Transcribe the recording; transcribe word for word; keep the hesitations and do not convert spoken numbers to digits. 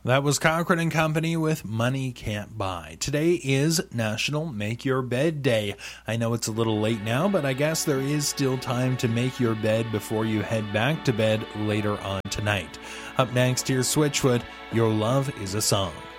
That was Cochran and Company with Money Can't Buy. Today is National Make Your Bed Day. I know it's a little late now, but I guess there is still time to make your bed before you head back to bed later on tonight. Up next, here's Switchfoot, Your Love is a Song.